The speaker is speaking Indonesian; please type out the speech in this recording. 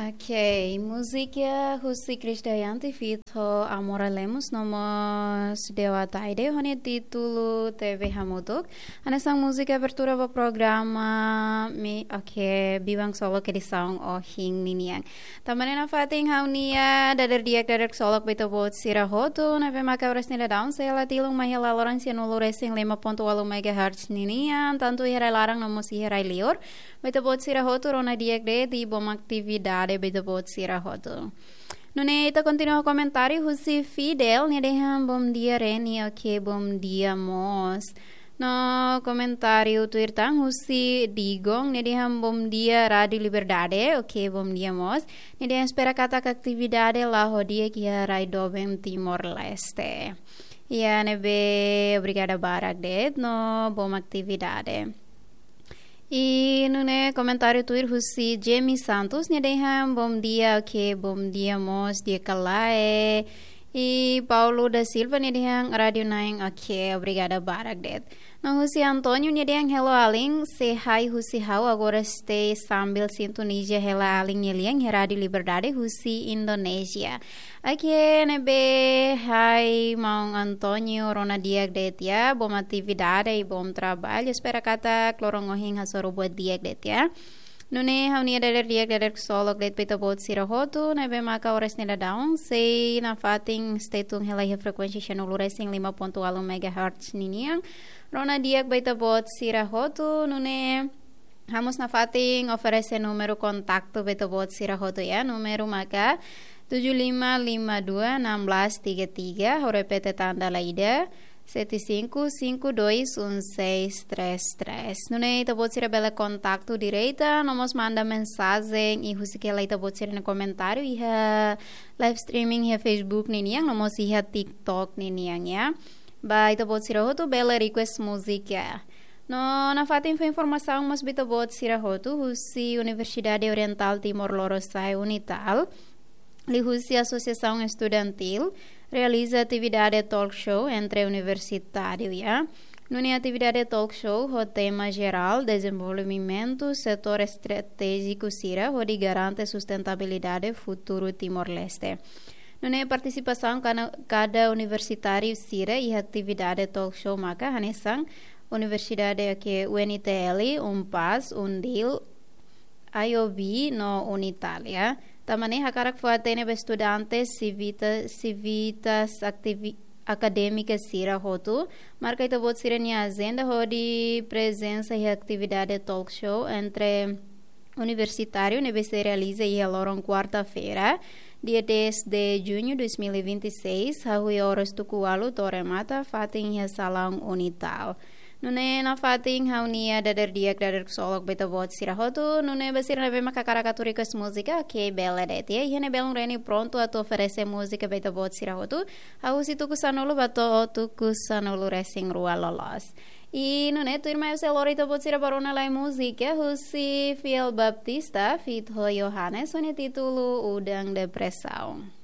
Ok, música Husi Krisdayanti Fito Amora Lemos nomos Dewa Taide Hone título TV Hamutuk Anesang música abertura do programa Bibang Solok edição o Hing Niniang Tamanena fating haunia Dadar diak dadar solok bito bot sirahoto Neve maka oras nila daun Saya latilung mahila lorang sianulu resing 5.8 MHz Niniang Tantu ihirai larang nomos ihirai lior Bito bot sirahoto Rona diak de di bom atividade bito bot sirahoto Nune ita continua comentário Husi Fidel Nideham bom dia Reni Ok bom dia mos No comentário tuirtang Husi Digong Nideham bom dia Rádio Liberdade Ok bom dia mos Nideham espera kata atividade La hodia kia Raidobem Timor Leste Ya nebe Obrigada barak det No bom atividade E no comentário Twitter Husi Jamie Santos Nideham bom dia ok bom dia mos dia kalae E Paulo da Silva Nideham Radio Naing ok obrigada barak det No Husi Antônio Nideham hello aling say hi Husi how agora stay sambil sintonia hello aling niliang Radio Liberdade Husi Indonesia Aqui nebe hi Maung Antônio Rona diak det ya bom atividade e bom trabalho espera kata klorongohing hasoro buat diak det ya Nune haunia dadar diak dadar solok det pita bot sirahoto nebe maka ores nila daung say na fating stay tung helai frekuensi channel resing 5.8 MHz niniang Rona diak baita bot sirahoto nune Hamos na fating oferece número kontakto baita bot sirahoto ya número maka 75521633 repete tanda laida 75521633 Nune ita bot sira bela kontakto direita nomos manda mensagem e husikela ita bot sira na comentário iha live streaming iha Facebook niniang nomos iha TikTok niniang ya Ba ita bot sira hotu bela request música No na fatin foi informação mas bita bot sira hotu husi Universidade Oriental Timor Leste Unital Li husi Associação Estudantil realiza atividade talk show entre universitário ya Numa atividade talk show o tema geral desenvolvimento setor estratégico sira onde garante sustentabilidade futuro Timor-Leste Nune participação cada universitário sira e atividade talk show maka hanesang universidade que UNTL, UNPAS, UNDIL, IOB no Unitalia. Tamane hakarak fuatene estudantes civitas acadêmicas sira hotu. Marca ita bot sira ni agenda hodi presença e atividade talk show entre universitário nebe se realiza e aloron quarta-feira dia 10 de junho de 2026, Hui Horas Tukualu, Torremata, Fating Salão Unital. Nune na fating haunia dadar diak dadar solok beta bot sirahotu nune basir nebe makakarakaturikas música que bela det ya ihane belung reni pronto a oferecer música beta bot sirahotu au si tuku sanulu bato tuku sanulu resing rua lolos e nune tu irmã eu lorita bot sira barona lai música husi Fiel Baptista fit ho Yohanes one título udang depressão